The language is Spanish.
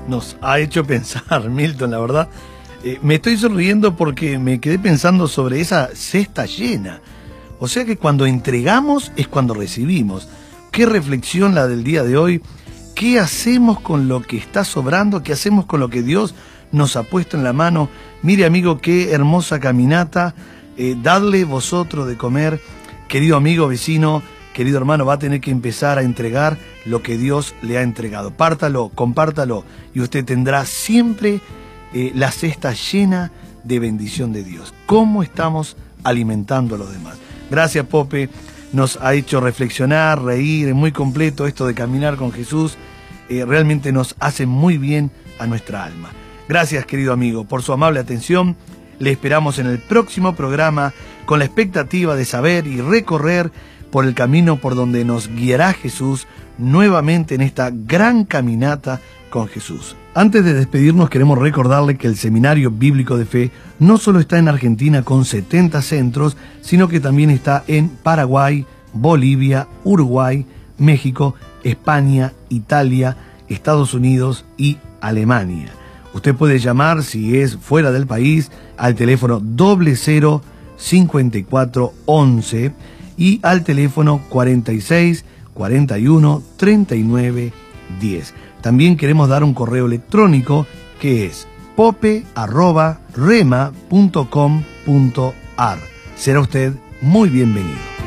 nos ha hecho pensar, Milton, la verdad. Me estoy sonriendo porque me quedé pensando sobre esa cesta llena. O sea que cuando entregamos es cuando recibimos. Qué reflexión la del día de hoy. ¿Qué hacemos con lo que está sobrando? ¿Qué hacemos con lo que Dios nos ha puesto en la mano? Mire, amigo, qué hermosa caminata. Dadle vosotros de comer. Querido amigo, vecino, querido hermano, va a tener que empezar a entregar lo que Dios le ha entregado. Pártalo, compártalo y usted tendrá siempre la cesta llena de bendición de Dios. ¿Cómo estamos alimentando a los demás? Gracias, Pope. Nos ha hecho reflexionar, reír, es muy completo esto de caminar con Jesús. Realmente nos hace muy bien a nuestra alma. Gracias, querido amigo, por su amable atención. Le esperamos en el próximo programa con la expectativa de saber y recorrer por el camino por donde nos guiará Jesús nuevamente en esta gran caminata con Jesús. Antes de despedirnos, queremos recordarle que el Seminario Bíblico de Fe no solo está en Argentina con 70 centros, sino que también está en Paraguay, Bolivia, Uruguay, México, España, Italia, Estados Unidos y Alemania. Usted puede llamar, si es fuera del país, al teléfono 00 54 11 y al teléfono 46 41 39 10. También queremos dar un correo electrónico que es pope@rema.com.ar. Será usted muy bienvenido.